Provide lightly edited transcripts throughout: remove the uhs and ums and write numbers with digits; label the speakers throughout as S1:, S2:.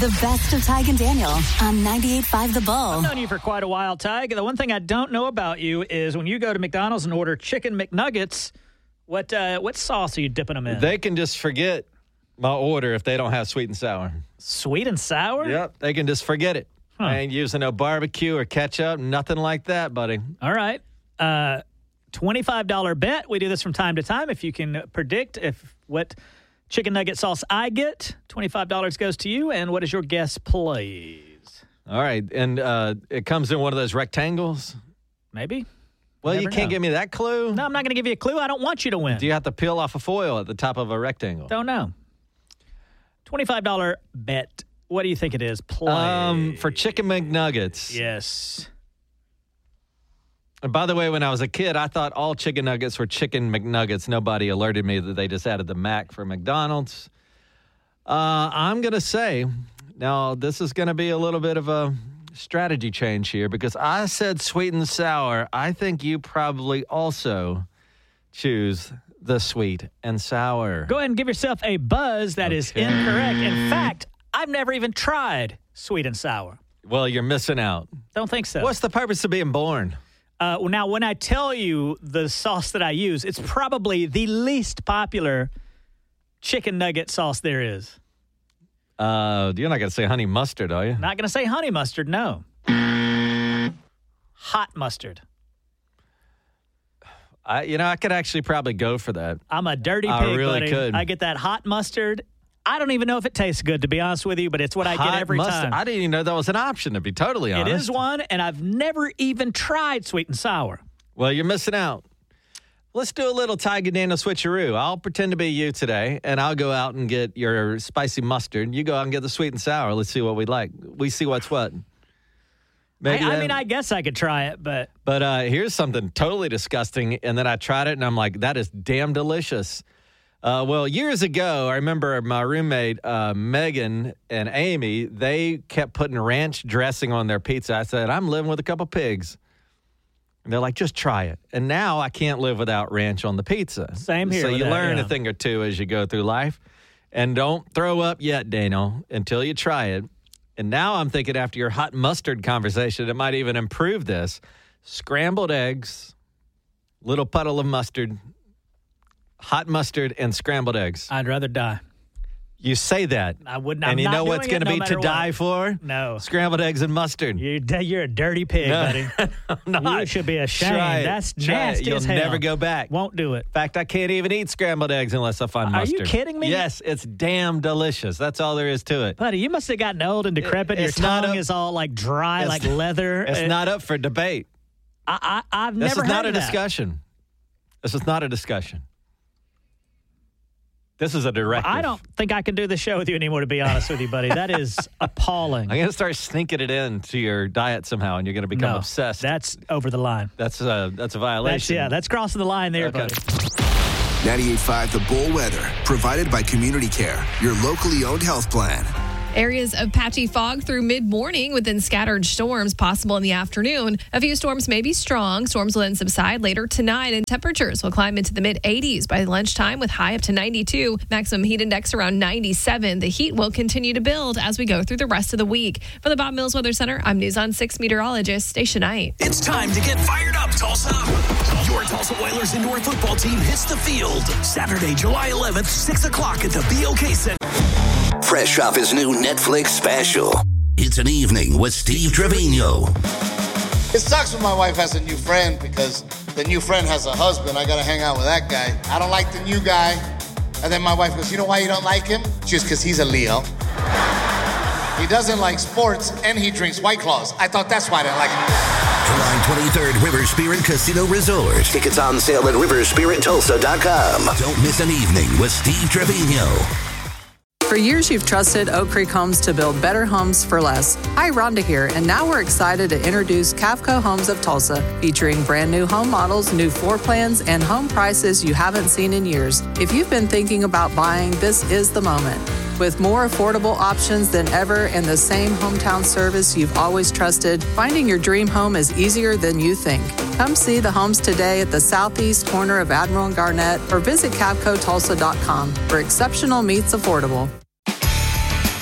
S1: The best of Tig and Daniel on 98.5 The Bull.
S2: I've known you for quite a while, Tig. The one thing I don't know about you is when you go to McDonald's and order chicken McNuggets, what sauce are you dipping them in?
S3: They can just forget my order if they don't have sweet and sour.
S2: Sweet and sour?
S3: Yep, they can just forget it.
S2: Huh.
S3: I ain't using no barbecue or ketchup, nothing like that, buddy.
S2: All right. $25 bet. We do this from time to time. If you can predict what chicken nugget sauce I get, $25 goes to you. And what is your guess, please?
S3: All right, and it comes in one of those rectangles?
S2: Maybe.
S3: Well, you can't give me that clue?
S2: No, I'm not going to give you a clue. I don't want you to win.
S3: Do you have to peel off a foil at the top of a rectangle?
S2: Don't know. $25 bet. What do you think it is? Play.
S3: For chicken McNuggets.
S2: Yes.
S3: And by the way, when I was a kid, I thought all chicken nuggets were chicken McNuggets. Nobody alerted me that they just added the Mac for McDonald's. I'm going to say, now this is going to be a little bit of a strategy change here because I said sweet and sour. I think you probably also choose the sweet and sour.
S2: Go ahead and give yourself a buzz. That is incorrect. In fact, I've never even tried sweet and sour.
S3: Well, you're missing out.
S2: Don't think so.
S3: What's the purpose of being born?
S2: Now, when I tell you the sauce that I use, it's probably the least popular chicken nugget sauce there is.
S3: You're not going to say honey mustard, are you?
S2: Not going to say honey mustard, no. Hot mustard.
S3: I could actually probably go for that.
S2: I'm a dirty pig,
S3: I really
S2: buddy.
S3: could.
S2: I get that hot mustard. I don't even know if it tastes good, to be honest with you, but it's what I get every time.
S3: I didn't even know that was an option, to be totally honest.
S2: It is one, and I've never even tried sweet and sour.
S3: Well, you're missing out. Let's do a little Tig and Daniel switcheroo. I'll pretend to be you today, and I'll go out and get your spicy mustard. You go out and get the sweet and sour. Let's see what we like. We see what's what.
S2: I guess I could try it, but...
S3: But here's something totally disgusting, and then I tried it, and I'm like, that is damn delicious. Well, years ago, I remember my roommate, Megan and Amy, they kept putting ranch dressing on their pizza. I said, I'm living with a couple pigs. And they're like, just try it. And now I can't live without ranch on the pizza.
S2: Same here.
S3: So you learn a thing or two as you go through life. And don't throw up yet, Daniel, until you try it. And now I'm thinking after your hot mustard conversation, it might even improve this. Scrambled eggs, little puddle of mustard, hot mustard, and scrambled eggs.
S2: I'd rather die.
S3: You say that.
S2: I would not.
S3: And you know what's going to be to die for?
S2: No.
S3: Scrambled eggs and mustard.
S2: You're a dirty pig, buddy.
S3: I'm not.
S2: You should be ashamed. That's nasty
S3: You'll
S2: as hell.
S3: never go back.
S2: Won't do it.
S3: In fact, I can't even eat scrambled eggs unless I find mustard.
S2: Are you kidding me?
S3: Yes, it's damn delicious. That's all there is to it.
S2: Buddy, you must have gotten old and decrepit. Your tongue is all like dry, like leather.
S3: It's not up for debate.
S2: I've never heard of that.
S3: This is not a discussion. This is not a discussion. This is a directive.
S2: I don't think I can do the show with you anymore, to be honest with you, buddy. That is appalling.
S3: I'm going to start sneaking it into your diet somehow, and you're going to become obsessed.
S2: That's over the line.
S3: That's a violation.
S2: That's crossing the line there, buddy.
S4: 98.5 The Bull Weather, provided by Community Care, your locally owned health plan.
S5: Areas of patchy fog through mid-morning with then scattered storms possible in the afternoon. A few storms may be strong. Storms will then subside later tonight, and temperatures will climb into the mid-80s by lunchtime with high up to 92. Maximum heat index around 97. The heat will continue to build as we go through the rest of the week. For the Bob Mills Weather Center, I'm News on 6 meteorologist Stacia Knight.
S6: It's time to get fired up, Tulsa. Your Tulsa Whalers indoor football team hits the field Saturday, July 11th, 6 o'clock at the BOK Center.
S7: Fresh off his new Netflix special, It's an Evening with Steve Trevino.
S8: It sucks when my wife has a new friend because the new friend has a husband. I gotta hang out with that guy. I don't like the new guy. And then my wife goes, you know why you don't like him? Just because he's a Leo. He doesn't like sports and he drinks White Claws. I thought that's why I didn't like him.
S7: July 23rd, River Spirit Casino Resort. Tickets on sale at riverspirittulsa.com. Don't miss an evening with Steve Trevino.
S9: For years, you've trusted Oak Creek Homes to build better homes for less. Hi, Rhonda here, and now we're excited to introduce Cavco Homes of Tulsa, featuring brand new home models, new floor plans, and home prices you haven't seen in years. If you've been thinking about buying, this is the moment. With more affordable options than ever and the same hometown service you've always trusted, finding your dream home is easier than you think. Come see the homes today at the southeast corner of Admiral and Garnett or visit CavcoTulsa.com, where exceptional meets affordable.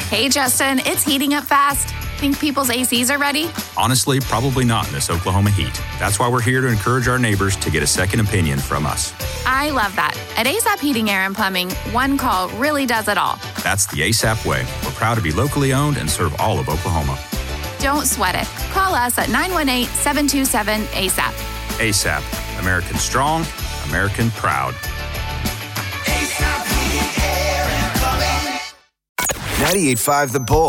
S10: Hey, Justin, it's heating up fast. Think people's ACs are ready?
S11: Honestly, probably not in this Oklahoma heat. That's why we're here to encourage our neighbors to get a second opinion from us.
S10: I love that. At ASAP Heating, Air, and Plumbing, one call really does it all.
S11: That's the ASAP way. We're proud to be locally owned and serve all of Oklahoma.
S10: Don't sweat it. Call us at 918-727-ASAP.
S11: ASAP. American strong, American proud.
S4: 98.5 The Bull.